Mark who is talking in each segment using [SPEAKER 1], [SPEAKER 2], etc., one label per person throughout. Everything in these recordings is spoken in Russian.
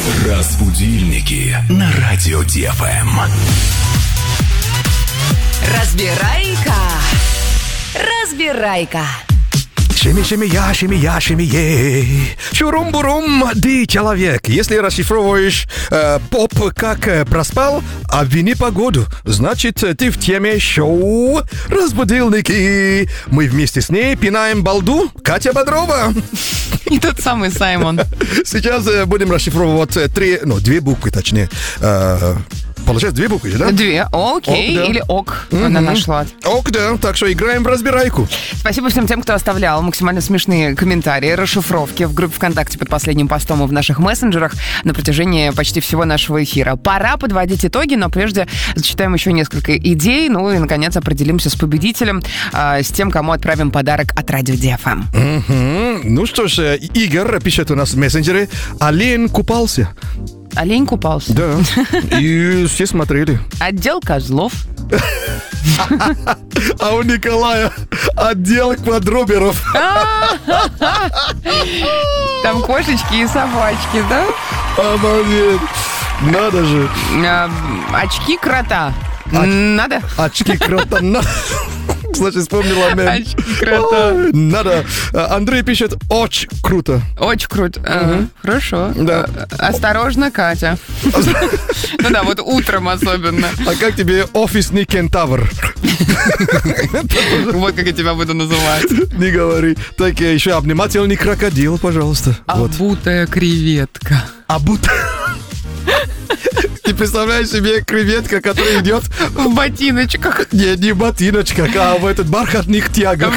[SPEAKER 1] Разбудильники на радио ДФМ.
[SPEAKER 2] Разбирайка.
[SPEAKER 3] Шими-шими-я, шими-я-шими-ей. Чурум-бурум, ди человек. Если расшифровываешь поп как проспал, обвини погоду. Значит, ты в теме шоу «Разбудильники». Мы вместе с ней пинаем балду. Катя Бодрова.
[SPEAKER 2] И тот самый Саймон.
[SPEAKER 3] Сейчас будем расшифровывать две буквы, точнее. Получается, две буквы, да?
[SPEAKER 2] Две. Окей.
[SPEAKER 3] Ок, да.
[SPEAKER 2] Или ок. Она нашла.
[SPEAKER 3] Ок, да. Так что играем в разбирайку.
[SPEAKER 2] Спасибо всем тем, кто оставлял максимально смешные комментарии, расшифровки в группе ВКонтакте под последним постом и в наших мессенджерах на протяжении почти всего нашего эфира. Пора подводить итоги, но прежде зачитаем еще несколько идей. Ну и, наконец, определимся с победителем, с тем, кому отправим подарок от Радио ДФМ.
[SPEAKER 3] Ну что ж, Игорь пишет у нас в мессенджере: олень купался.
[SPEAKER 2] Олень купался.
[SPEAKER 3] Да, и все смотрели.
[SPEAKER 2] Отдел козлов.
[SPEAKER 3] А у Николая отдел квадроберов.
[SPEAKER 2] Там кошечки и собачки, да?
[SPEAKER 3] Обалдеть. Надо же.
[SPEAKER 2] Очки крота. Надо?
[SPEAKER 3] Очки крота надо. Значит, вспомнила мем.
[SPEAKER 2] Очки крота.
[SPEAKER 3] Надо. Андрей пишет: очень круто.
[SPEAKER 2] Очень круто. Хорошо.
[SPEAKER 3] Да.
[SPEAKER 2] Осторожно, Катя. Ну да, вот утром особенно.
[SPEAKER 3] А как тебе офисный кентавр?
[SPEAKER 2] Вот как я тебя буду называть.
[SPEAKER 3] Не говори. Так, еще обнимательный крокодил, пожалуйста.
[SPEAKER 2] Обутая креветка.
[SPEAKER 3] Ты представляешь себе креветка, которая идет
[SPEAKER 2] в ботиночках.
[SPEAKER 3] Не в ботиночках, а в этот бархатных тягах.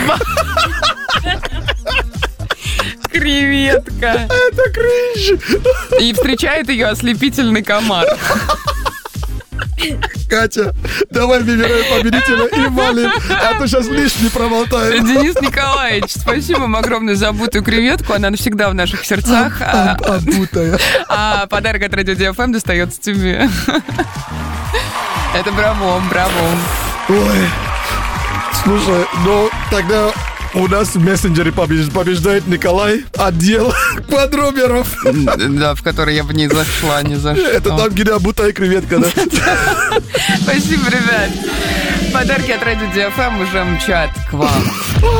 [SPEAKER 2] Креветка.
[SPEAKER 3] Это кринж.
[SPEAKER 2] И встречает ее ослепительный комар.
[SPEAKER 3] Катя, давай выбираем победителя и валим, а то сейчас лишний проболтаем.
[SPEAKER 2] Денис Николаевич, спасибо вам огромное за обутую креветку. Она навсегда в наших сердцах.
[SPEAKER 3] Обутая.
[SPEAKER 2] А подарок от Радио ДФМ достается тебе. Это браво.
[SPEAKER 3] Ой, слушай, тогда у нас в мессенджере побеждает Николай, отдел квадроберов.
[SPEAKER 2] Да, в который я бы не зашла ни за что.
[SPEAKER 3] Это там, где обутая креветка, да?
[SPEAKER 2] Спасибо, ребят. Подарки от Радио ДФМ уже мчат к вам.